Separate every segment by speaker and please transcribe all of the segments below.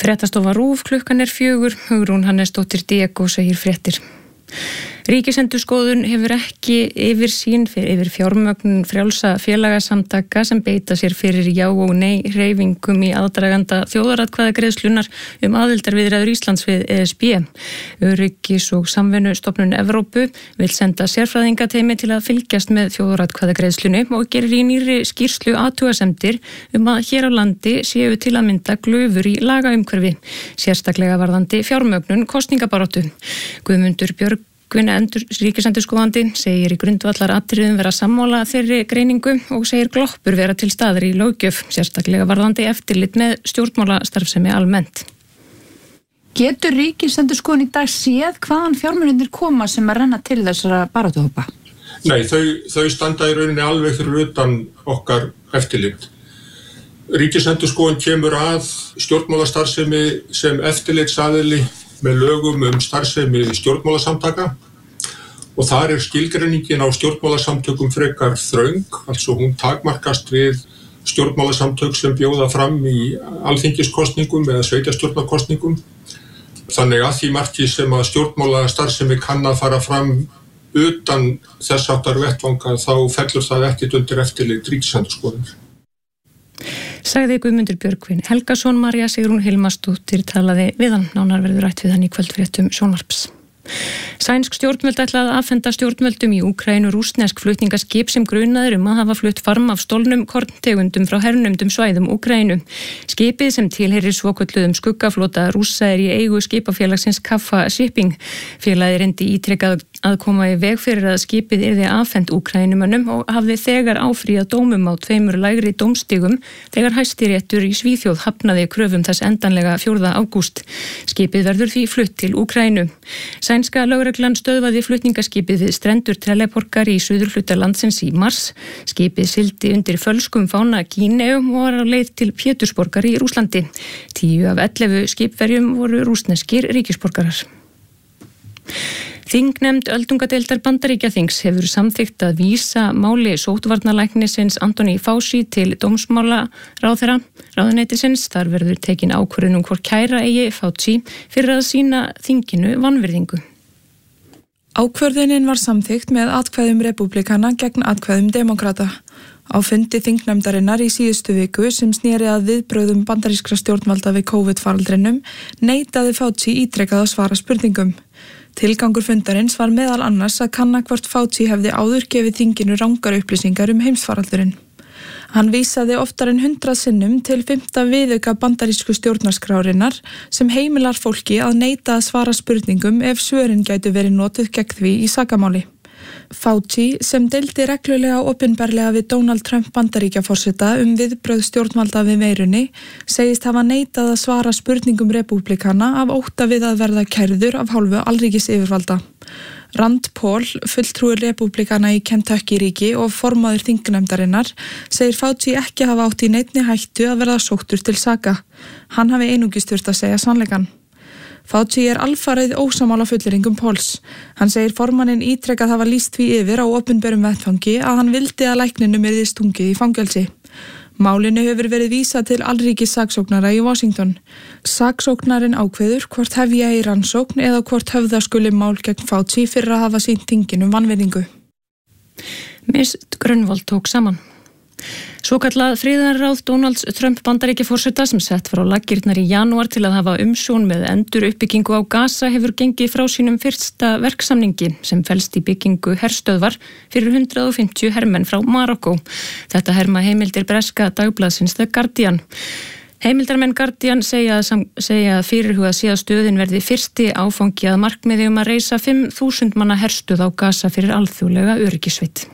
Speaker 1: Fréttastofa RÚV, klukkan 4, Hugrún Hannesdóttir Diego segir fréttir. Ríkisendurskoðun hefur ekki yfirsýn yfir fjármögnun frjálsa félagasamtaka sem beita sér fyrir já og nei hreyfingum í aðdraganda þjóðaratkvæðagreiðslunar aðildarviðræður Íslands við ESB. Öryggis- og samvinnustofnun Evrópu vill senda sérfræðingateymi til að fylgjast með þjóðaratkvæðagreiðslunni og gerir í nýrri skýrslu athugasemdir að hér á landi séu til að mynda glufur í lagaumhverfi, sérstaklega varðandi fjármögnun kosningabaráttu. Guðmundur Ríkisendurskoðandi segir í grundvallaratriðum vera sammála þeirri greiningu og segir gloppur vera til staðar í löggjöf, sérstaklega varðandi eftirlit með stjórnmálastarfsemi almennt.
Speaker 2: Getur Ríkisendurskoðun í dag séð hvaðan fjármunirnir koma sem að renna til þessara baráttuhópa?
Speaker 3: Nei, þau standa í rauninni alveg fyrir utan okkar eftirlit. Ríkisendurskoðun kemur að stjórnmálastarfsemi sem eftirlitsaðili með lögum starfsemi stjórnmálasamtaka og þar skilgreiningin á stjórnmálasamtökum frekar þröng, altså hún takmarkast við stjórnmálasamtök sem bjóða fram í alþingiskosningum eða sveitarstjórnarkosningum. Þannig að því marki sem að stjórnmálastarfsemi kann að fara fram utan þess áttar vettvanga þá fellur það ekkert undir eftirlit Ríkisendurskoðunar.
Speaker 1: Sagði Guðmundur Björgvin Helgason. María Sigrún Hilmarsdóttir talaði við hann. Nánar verður rætt við hann í kvöldfréttum sjónvarps. Sænsk stjórnvöld ætla að afhenda stjórnvöldum í Úkraínu rússnesk flutningaskip sem grunaður að hafa flutt farm af stolnum korntegundum frá hernumdum svæðum Úkraínu. Skipið sem tilheyrir svokölluðum skuggaflota Rússa í eigu skipafélagsins Kaffa Shipping. Félagið reyndi ítrekað að koma í veg fyrir að skipið yrði afhent Úkrænumönnum og hafði þegar áfrýjað dómum á 2 lægri dómstigum þegar Hæstiréttur í Svíþjóð hafnaði kröfum þess endanlega 4. ágúst. Skipið verður því flutt til Úkraínu. Sænska lögreglan stöðvaði flutningaskipið við strendur Trelleborgar í suðurhluta landsins í mars. Skipið sigldi undir fölskum fána Gíneu og var á leið til Pétursborgar í Rússlandi. 10 af 11 skipverjum voru rússneskir ríkisborgarar. Þingnefnd öldungadeildar Bandaríkjaþings hefur samþykkt að vísa máli sóttvarnalæknisins Anthony Fauci til dómsmálaráðherra ráðuneytisins. Þar verður tekin ákvörðun hvort kæra eigi Fauci fyrir að sýna þinginu vanvirðingu.
Speaker 4: Ákvörðunin var samþykkt með atkvæðum repúblikana gegn atkvæðum demókrata. Á fundi þingnefndarinnar í síðustu viku sem sneri að viðbrögðum bandarískra stjórnvalda við COVID-faraldrinum neitaði Fauci ítrekað að svara spurningum. Tilgangur fundarins var meðal annars að kanna hvort Fauci hefði áður gefið þinginu rangar upplýsingar heimsfaraldurinn. Hann vísaði oftar en 100 sinnum til 5. viðauka bandarísku stjórnarskrárinnar sem heimilar fólki að neita að svara spurningum ef svörin gætu verið notuð gegn því í sakamáli. Fauci, sem deildi reglulega opinberlega við Donald Trump Bandaríkjaforseta viðbrögð stjórnvalda við veirunni, segist hafa neitað að svara spurningum repúblikana af ótta við að verða kærður af hálfu alríkisyfirvalda. Rand Paul, fulltrúi repúblikana í Kentucky ríki og formaður þingnefndarinnar, segir Fauci ekki hafa átt í neinni hættu að verða sóttur til saka. Hann hafi einungis þurft að segja sannleikann. Fauci alfarið ósamála fullyrðingum Pauls. Hann segir formanninn ítrekað hafa lýst því yfir á opinberum vettvangi að hann vildi að lækninum yrði stungið í fangelsi. Málinu hefur verið vísað til alríkis saksóknara í Washington. Saksóknarinn ákveður hvort hefja í rannsókn eða hvort höfða skuli mál gegn Fauci fyrir að hafa sýnt þinginu vanvirðingu.
Speaker 1: Mist Grönvold tók saman. Svokallað friðarráð Donalds Trump Bandaríkjaforseta sem sett frá laggirnar í janúar til að hafa umsjón með enduruppbyggingu á Gaza hefur gengið frá sínum fyrsta verksamningi sem felst í byggingu herstöðvar fyrir 150 hermenn frá Marokkó. Þetta herma heimildir breska dagblaðsins The Guardian. Heimildarmenn Guardian segja að fyrirhugað sé að stöðin verði fyrsti áfangi að markmiði að reisa 5.000 manna herstöð á Gaza fyrir alþjóðlega öryggissveit.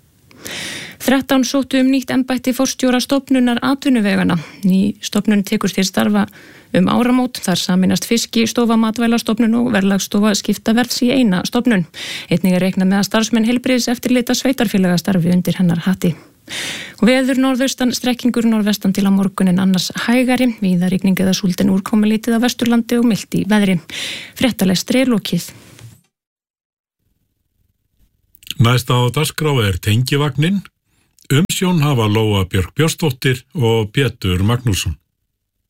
Speaker 1: 13 sóttu nýtt embætti forstjóra stofnunar atvinnuvegana. Ný stofnun tekur til starfa áramót. Þar sameinast Fiskistofa, Matvælastofnun og Verðlagsstofa skipta verðs í eina stofnun. Einnig reiknað með að starfsmenn heilbrigðiseftirlita sveitarfélaga starfi undir hennar hatti. Og veður norðaustan, strekkingur norðvestan til á morgun en annars hægari, víða rigning eða súld en úrkomulítið á Vesturlandi og milt í veðri. Fréttalestri lokið.
Speaker 5: Næsta á dagskrá tengivagnin. Umsjón hafa Lóa Björk Björnsdóttir og Pétur Magnússon.